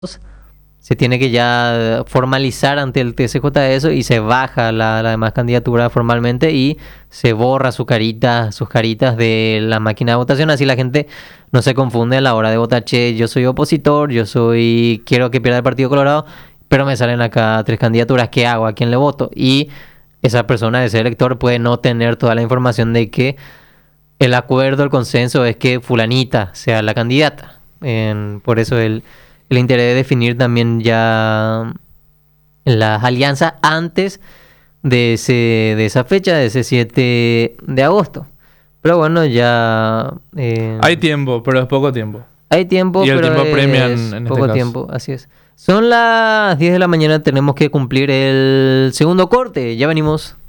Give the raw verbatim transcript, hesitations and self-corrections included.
se tiene que ya formalizar ante el T C J eso y se baja la, la demás candidatura formalmente y se borra su carita, sus caritas de la máquina de votación, así la gente no se confunde a la hora de votar. Che, yo soy opositor, yo soy, quiero que pierda el Partido Colorado, pero me salen acá tres candidaturas, ¿qué hago? ¿A quién le voto? Y esa persona, ese elector, puede no tener toda la información de que el acuerdo, el consenso es que fulanita sea la candidata. En, por eso el el interés de definir también ya las alianzas antes de ese de esa fecha, de ese siete de agosto. Pero bueno, ya... Eh, Hay tiempo, pero es poco tiempo. hay tiempo, Y el pero tiempo premia en- es en este poco caso. tiempo, así es. Son las diez de la mañana, tenemos que cumplir el segundo corte. Ya venimos.